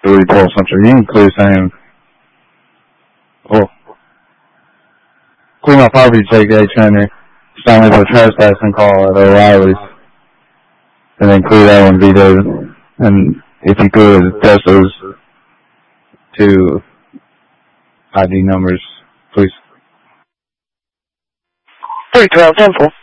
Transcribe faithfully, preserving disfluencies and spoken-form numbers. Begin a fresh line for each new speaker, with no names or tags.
three twelve Central. You can clear same. Oh. Clear my property check, H. Henry. Stanley for trespassing call at O'Reilly's. And then clear that one, B. David. And if you could, test those two I D numbers, please.
three twelve Central.